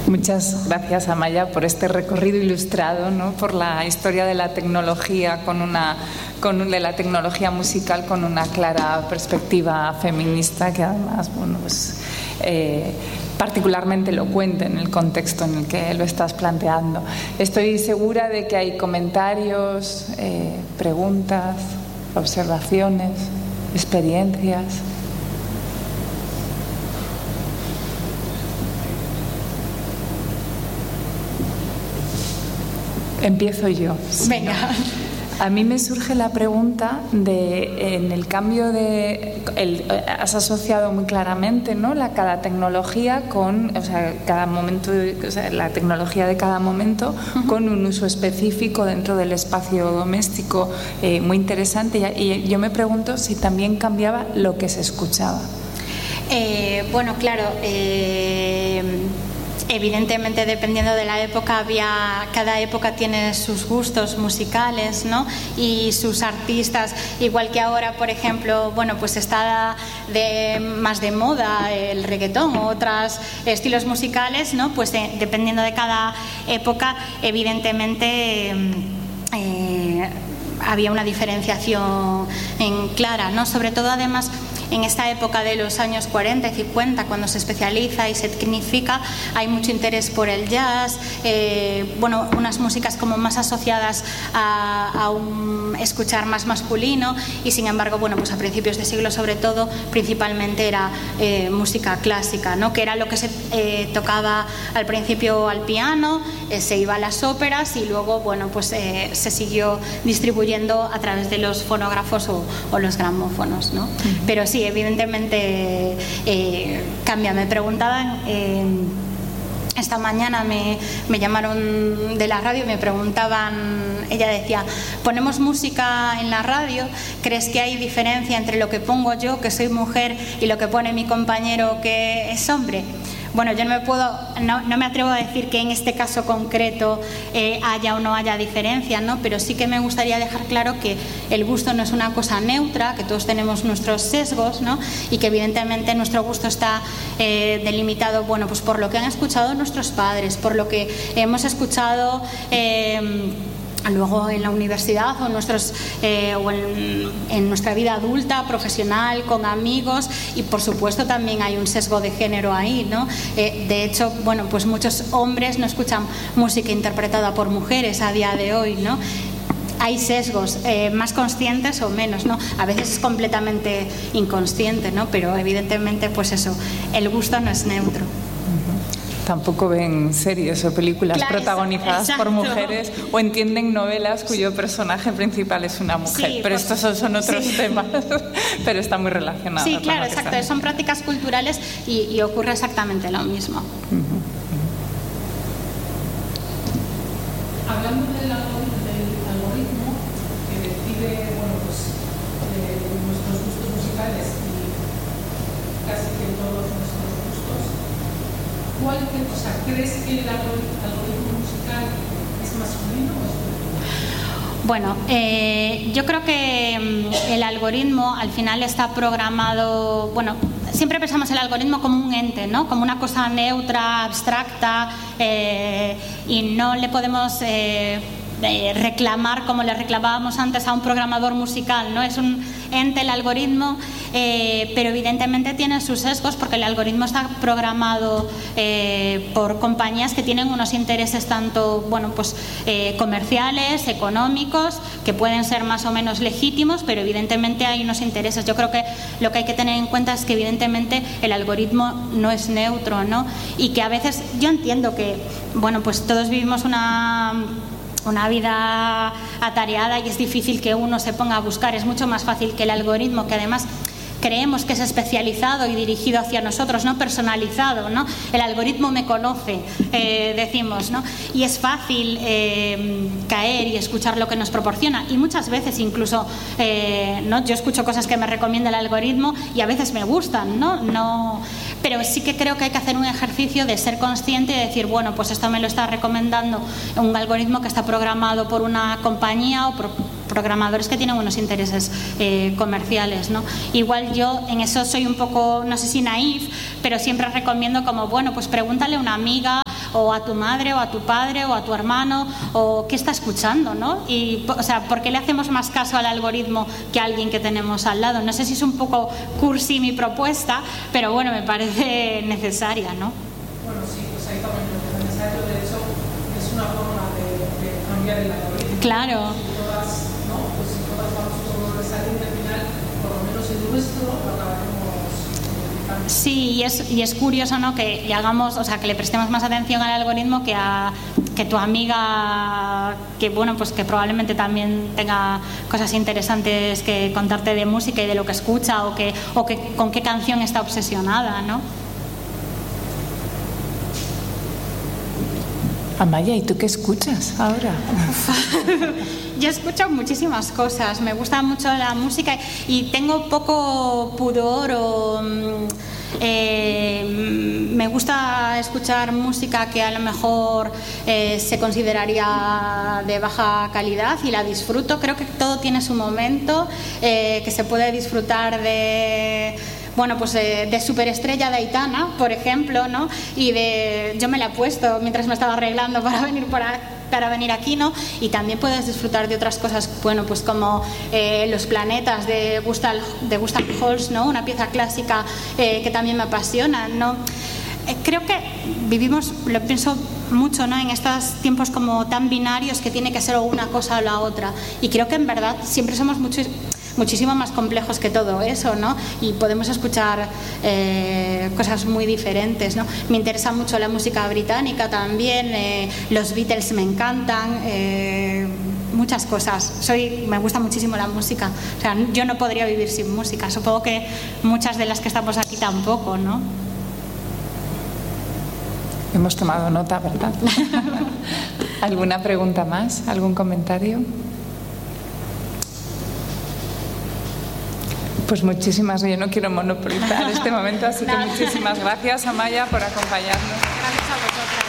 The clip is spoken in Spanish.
Muchas gracias, Amaya, por este recorrido ilustrado, ¿no?, por la historia de la tecnología de la tecnología musical con una clara perspectiva feminista que además, bueno, pues particularmente elocuente en el contexto en el que lo estás planteando. Estoy segura de que hay comentarios, preguntas, observaciones, experiencias. Empiezo yo. Venga. A mí me surge la pregunta de, en el cambio has asociado muy claramente, ¿no?, cada tecnología con, o sea, cada momento, o sea, la tecnología de cada momento con un uso específico dentro del espacio doméstico, muy interesante. Y yo me pregunto si también cambiaba lo que se escuchaba. Bueno, claro. Evidentemente, dependiendo de la época, cada época tiene sus gustos musicales, ¿no?, y sus artistas. Igual que ahora, por ejemplo, bueno, pues está más de moda el reggaetón o otros estilos musicales, ¿no? Pues dependiendo de cada época, evidentemente había una diferenciación clara, ¿no? Sobre todo, además, en esta época de los años 40 y 50, cuando se especializa y se tecnifica, hay mucho interés por el jazz, bueno, unas músicas como más asociadas a un escuchar más masculino, y sin embargo, bueno, pues a principios de siglo, sobre todo, principalmente era música clásica, ¿no?, que era lo que se tocaba al principio al piano, se iba a las óperas y luego, bueno, pues se siguió distribuyendo a través de los fonógrafos o los gramófonos, ¿no? Pero sí, evidentemente cambia. Me preguntaban, esta mañana me llamaron de la radio y me preguntaban, ella decía, ¿ponemos música en la radio? ¿Crees que hay diferencia entre lo que pongo yo, que soy mujer, y lo que pone mi compañero, que es hombre? Bueno, yo no me atrevo a decir que en este caso concreto haya o no haya diferencia, ¿no? Pero sí que me gustaría dejar claro que el gusto no es una cosa neutra, que todos tenemos nuestros sesgos, ¿no? Y que evidentemente nuestro gusto está delimitado, bueno, pues por lo que han escuchado nuestros padres, por lo que hemos escuchado luego en la universidad o en nuestra vida adulta, profesional, con amigos, y por supuesto también hay un sesgo de género ahí, ¿no? De hecho, bueno, pues muchos hombres no escuchan música interpretada por mujeres a día de hoy, ¿no? Hay sesgos, más conscientes o menos, ¿no? A veces es completamente inconsciente, ¿no? Pero evidentemente, pues eso, el gusto no es neutro. Tampoco ven series o películas protagonizadas por mujeres, o entienden novelas cuyo personaje principal es una mujer. Sí, pero estos son otros temas, pero está muy relacionado. Sí, claro, exacto. Son prácticas culturales y ocurre exactamente lo mismo. Hablando del algoritmo que decide, bueno, pues, nuestros gustos musicales y casi que todos nuestros gustos, ¿crees que el algoritmo musical es masculino o es femenino? Bueno, yo creo que el algoritmo al final está programado, bueno, siempre pensamos el algoritmo como un ente, ¿no? Como una cosa neutra, abstracta, y no le podemos reclamar como le reclamábamos antes a un programador musical, ¿no? Es un ente el algoritmo, pero evidentemente tiene sus sesgos porque el algoritmo está programado por compañías que tienen unos intereses tanto, bueno, pues comerciales, económicos, que pueden ser más o menos legítimos, pero evidentemente hay unos intereses. Yo creo que lo que hay que tener en cuenta es que evidentemente el algoritmo no es neutro, ¿no? Y que a veces yo entiendo que, bueno, pues todos vivimos una vida atareada y es difícil que uno se ponga a buscar. Es mucho más fácil que el algoritmo, que además creemos que es especializado y dirigido hacia nosotros, no personalizado, ¿no? El algoritmo me conoce, decimos, ¿no? Y es fácil caer y escuchar lo que nos proporciona, y muchas veces incluso, ¿no? Yo escucho cosas que me recomienda el algoritmo y a veces me gustan, ¿no? Pero sí que creo que hay que hacer un ejercicio de ser consciente y decir, bueno, pues esto me lo está recomendando un algoritmo que está programado por una compañía o por programadores que tienen unos intereses comerciales, ¿no? Igual yo en eso soy un poco, no sé si naif, pero siempre recomiendo como, bueno, pues pregúntale a una amiga o a tu madre o a tu padre o a tu hermano, o qué está escuchando, ¿no? Y, o sea, ¿por qué le hacemos más caso al algoritmo que a alguien que tenemos al lado? No sé si es un poco cursi mi propuesta, pero bueno, me parece necesaria, ¿no? Bueno, sí, pues ahí también lo necesario, de hecho, es una forma de cambiar el algoritmo. Claro. Si todas, ¿no? Pues si todas vamos por esa línea final, por lo menos el nuestro lo acabaremos modificando. Sí, y es curioso, ¿no? Que le hagamos, o sea, que le prestemos más atención al algoritmo que tu amiga, que bueno, pues que probablemente también tenga cosas interesantes que contarte de música y de lo que escucha, o que con qué canción está obsesionada, ¿no? Amaya, ¿y tú qué escuchas ahora? Yo escucho muchísimas cosas, me gusta mucho la música y tengo poco pudor o me gusta escuchar música que a lo mejor se consideraría de baja calidad y la disfruto. Creo que todo tiene su momento, que se puede disfrutar de... Bueno, pues de Superestrella de Aitana, por ejemplo, ¿no? Y yo me la he puesto mientras me estaba arreglando para venir aquí, ¿no? Y también puedes disfrutar de otras cosas, bueno, pues como Los planetas de Gustav Holst, ¿no? Una pieza clásica que también me apasiona, ¿no? Creo que vivimos, lo pienso mucho, ¿no? En estos tiempos como tan binarios que tiene que ser o una cosa o la otra. Y creo que en verdad siempre somos muchísimo más complejos que todo eso, ¿no? Y podemos escuchar cosas muy diferentes, ¿no? Me interesa mucho la música británica también, los Beatles me encantan, muchas cosas. Me gusta muchísimo la música. O sea, yo no podría vivir sin música. Supongo que muchas de las que estamos aquí tampoco, ¿no? Hemos tomado nota, ¿verdad? ¿Alguna pregunta más? ¿Algún comentario? Pues muchísimas, yo no quiero monopolizar este momento, así que muchísimas gracias, Amaya, por acompañarnos. Gracias a vosotras.